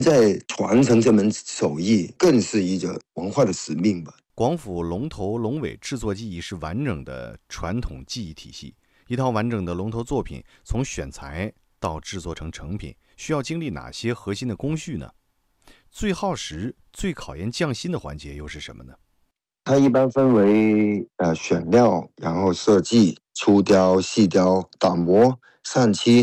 在传承这门手艺，更是一个文化的使命吧。 广府龙头龙尾制作技艺是完整的传统技艺体系，一套完整的龙头作品，从选材到制作成成品，需要经历哪些核心的工序呢？最耗时、最考验匠心的环节又是什么呢？ 它一般分为选料，然后设计、粗雕、细雕、打磨、上漆。